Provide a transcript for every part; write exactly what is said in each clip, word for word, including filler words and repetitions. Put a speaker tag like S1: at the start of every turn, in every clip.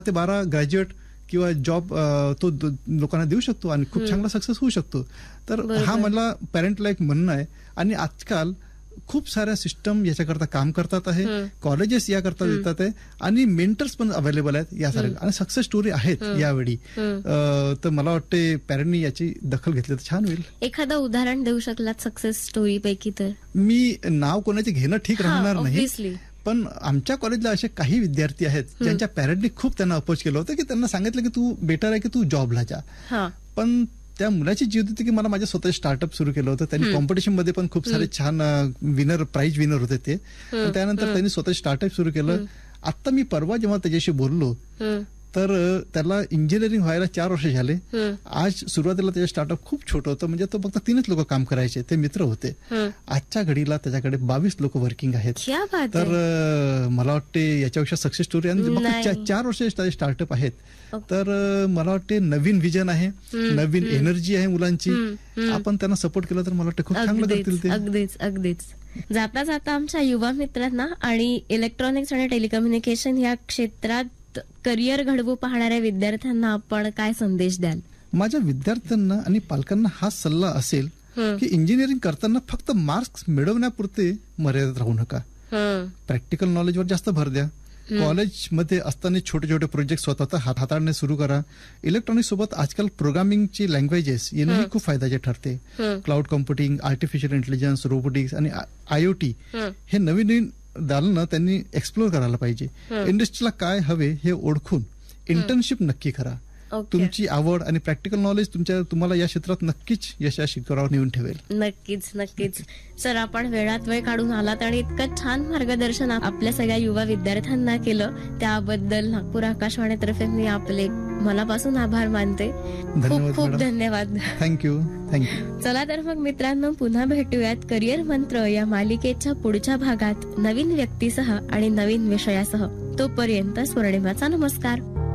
S1: ते बारा ग्रॅज्युएट किंवा जॉब तो लोकांना देऊ शकतो आणि खूप चांगला सक्सेस होऊ शकतो. तर हा मला पॅरेंटला एक म्हणणं आहे. आणि आजकाल खूप साऱ्या सिस्टम याच्याकरता काम करतात आहे, कॉलेजेस याकरता देतात आहे आणि मेंटर्स पण अवेलेबल आहेत यासारखं आणि सक्सेस स्टोरी आहेत यावेळी. तर मला वाटते पॅरेंटनी याची दखल घेतली तर छान होईल.
S2: एखादं उदाहरण देऊ शकलात सक्सेस स्टोरी पैकी? तर
S1: मी नाव कोणाचे घेणं ठीक राहणार नाही, पण आमच्या कॉलेजला असे काही विद्यार्थी आहेत ज्यांच्या पॅरेंटनी खूप त्यांना अपोज केलं होतं की त्यांना सांगितलं की तू बेटर आहे की तू जॉबला जा. पण त्या मुलाची जीव होती की मला माझ्या स्वतः स्टार्टअप सुरू केलं होतं. त्यांनी कॉम्पिटिशन मध्ये पण खूप सारे छान विनर प्राइज विनर होते ते. त्यानंतर त्यांनी स्वतः स्टार्टअप सुरू केलं. आता मी परवा जेव्हा त्याच्याशी बोललो तर त्याला इंजिनिअरिंग व्हायला चार वर्ष झाले. आज सुरुवातीला त्याचं स्टार्टअप खूप छोटं होतं, म्हणजे तो फक्त तीनच लोक काम करायचे, ते मित्र होते. आजच्या घडीला त्याच्याकडे बावीस लोक वर्किंग आहेत. तर मला वाटते याच्यापेक्षा सक्सेस स्टोरी आणि चार वर्ष स्टार्टअप आहेत. तर मला वाटते नवीन विजन आहे, नवीन एनर्जी आहे मुलांची. आपण त्यांना सपोर्ट केला तर मला वाटतं खूप चांगलं करतील ते.
S2: अगदीच अगदीच. जाता जाता आमच्या युवा मित्रांना आणि इलेक्ट्रॉनिक्स आणि टेलिकम्युनिकेशन या क्षेत्रात करिअर घडवू पाहणाऱ्या विद्यार्थ्यांना आपण काय संदेश द्याल?
S1: माझ्या विद्यार्थ्यांना आणि पालकांना हा सल्ला असेल की इंजिनिअरिंग करताना फक्त मार्क्स मिळवण्यापुरते मर्यादित राहू नका. प्रॅक्टिकल नॉलेजवर जास्त भर द्या. कॉलेजमध्ये असताना छोटे छोटे प्रोजेक्ट स्वतः हाताळणे सुरू करा. इलेक्ट्रॉनिक्स सोबत आजकाल प्रोग्रामिंगची लँग्वेजेस येणंही खूप फायद्याचे ठरते. Cloud computing, artificial intelligence, robotics आणि आयओटी हे नवीन नवीन दालनं त्यांनी एक्सप्लोर करायला पाहिजे. इंडस्ट्रीला काय हवे हे ओळखून इंटर्नशिप नक्की करा. तुमची आवड आणि प्रॅक्टिकल नॉलेज तुमच्या तुम्हाला या क्षेत्रात नक्कीच यशाच्या शिखरावर नेऊन ठेवेल.
S2: नक्कीच नक्कीच. सर, आपण वेळात वेळ काढून आलात आणि इतकं छान मार्गदर्शन आपल्या सगळ्या युवा विद्यार्थ्यांना केलं, त्याबद्दल नागपूर आकाशवाणीतर्फे मी आपले मनापासून आभार मानते. खूप खूप धन्यवाद.
S1: Thank you thank you.
S2: चला तर मग मित्रांनो, पुन्हा भेटूयात करिअर मंत्र या मालिकेच्या पुढच्या भागात नवीन व्यक्तीसह आणि नवीन विषयासह. तोपर्यंत स्वर्णिमाचा नमस्कार.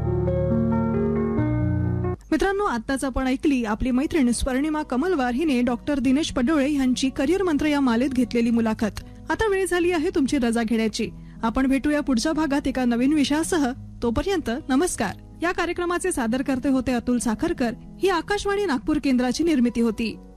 S3: मित्रांनो, आताच आपण ऐकली आपली मैत्रीण स्वर्णिमा कमलवार हिने डॉक्टर दिनेश पडोळे यांची करिअर मंत्र या मालेत घेतलेली मुलाखत. आता वेळ झाली आहे तुमची रजा घेण्याची. आपण भेटूया पुढच्या भागात एका नवीन विषयासह. तोपर्यंत नमस्कार. या कार्यक्रमाचे सादरकर्ते होते अतुल साखरकर. ही आकाशवाणी नागपूर केंद्राची निर्मिती होती.